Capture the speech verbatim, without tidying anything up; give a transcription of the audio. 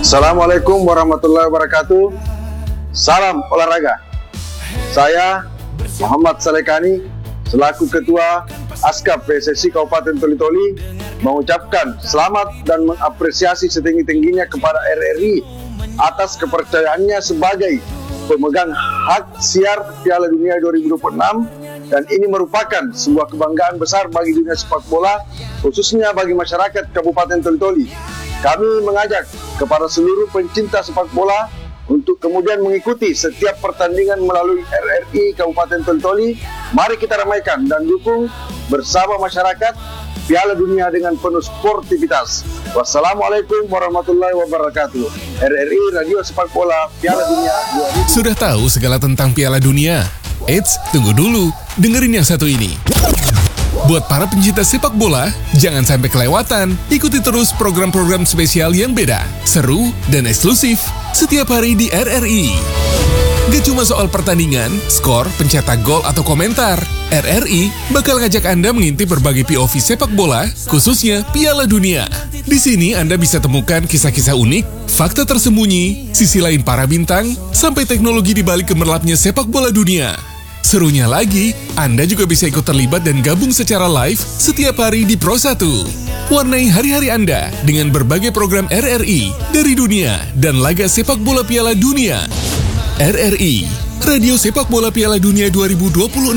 Assalamualaikum warahmatullahi wabarakatuh. Salam olahraga. Saya Muhammad Salekani selaku Ketua Askap P S S I Kabupaten Toli-Toli mengucapkan selamat dan mengapresiasi setinggi-tingginya kepada R R I atas kepercayaannya sebagai pemegang hak siar Piala Dunia dua ribu dua puluh enam, dan ini merupakan sebuah kebanggaan besar bagi dunia sepak bola, khususnya bagi masyarakat Kabupaten Toli-Toli. Kami mengajak kepada seluruh pencinta sepak bola untuk kemudian mengikuti setiap pertandingan melalui R R I Kabupaten Toli-Toli. Mari kita ramaikan dan dukung bersama masyarakat Piala Dunia dengan penuh sportivitas. Wassalamualaikum warahmatullahi wabarakatuh. R R I Radio Sepak Bola Piala Dunia dua ribu. Sudah tahu segala tentang Piala Dunia? Eits, tunggu dulu, dengerin yang satu ini. Buat para pencinta sepak bola, jangan sampai kelewatan. Ikuti terus program-program spesial yang beda, seru, dan eksklusif setiap hari di R R I. Gak cuma soal pertandingan, skor, pencetak gol, atau komentar. R R I bakal ngajak Anda mengintip berbagai P O V sepak bola, khususnya Piala Dunia. Di sini Anda bisa temukan kisah-kisah unik, fakta tersembunyi, sisi lain para bintang, sampai teknologi di balik gemerlapnya sepak bola dunia. Serunya lagi, Anda juga bisa ikut terlibat dan gabung secara live setiap hari di Pro satu. Warnai hari-hari Anda dengan berbagai program R R I dari dunia dan laga sepak bola Piala Dunia. R R I, Radio Sepak Bola Piala Dunia dua ribu dua puluh enam.